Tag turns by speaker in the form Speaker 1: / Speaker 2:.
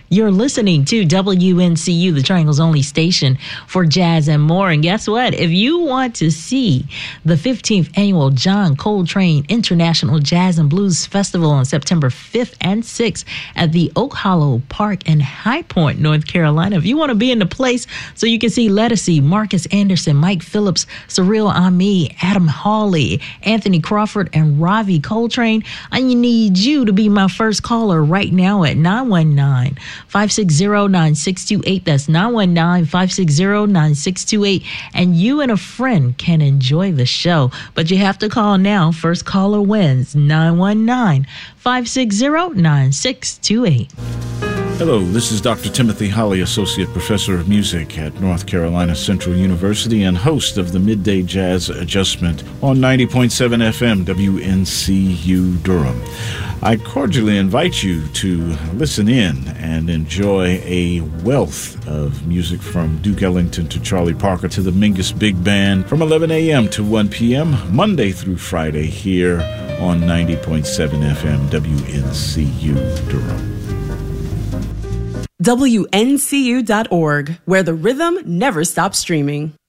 Speaker 1: You're listening to WNCU, the Triangle's only station for jazz and more. And guess what? If you want to see the 15th annual John Coltrane International Jazz and Blues Festival on September 5th and 6th at the Oak Hollow Park in High Point, North Carolina, if you want to be in the place so you can see Lettucey, Marcus Anderson, Mike Phillips, Cyril Ami, Adam Hawley, Anthony Crawford, and Ravi Coltrane, I need you to be my first caller right now at 919-560-9628. That's 919-560-9628. And you and a friend can enjoy the show. But you have to call now. First caller wins. 919-560-9628.
Speaker 2: Hello, this is Dr. Timothy Holly, Associate Professor of Music at North Carolina Central University and host of the Midday Jazz Adjustment on 90.7 FM WNCU Durham. I cordially invite you to listen in and enjoy a wealth of music from Duke Ellington to Charlie Parker to the Mingus Big Band from 11 a.m. to 1 p.m. Monday through Friday here on 90.7 FM WNCU Durham.
Speaker 3: WNCU.org, where the rhythm never stops streaming.